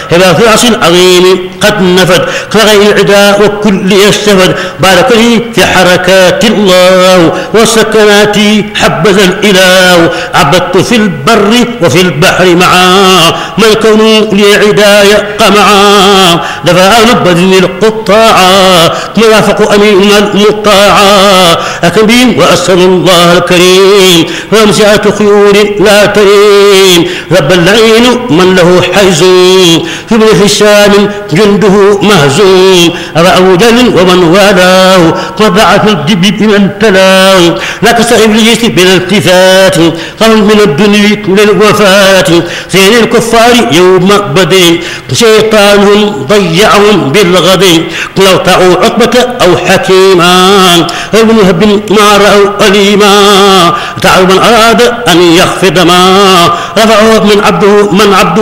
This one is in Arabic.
هبا في عصر عظيم قد نفد كغير العداء وكل يستفد بارك لي في حركات الله وسكنات حبذا الإله عبدت في البر وفي البحر معا ما الكون لي عداية قمعا دفع نبذ القطاعا موافق أمين المطاعا أكبين وأسأل الله الكريم ومسعة خيول لا ترين رب اللعين من له حيز في ابن هشام جنده مهزوم أبا أبو جهل ومن والاه وضعت الدب بمن تلاه لا كسر إبليس بلا التفات قوم من الدنيا للوفاة سير الكفار يوم بدر شيطانهم ضيعهم بالغد لو طاعوا عقبة أو حكيما ابن هب ما رأوا أليما تعالوا من أراد أن يخفض ما رفعه من عبده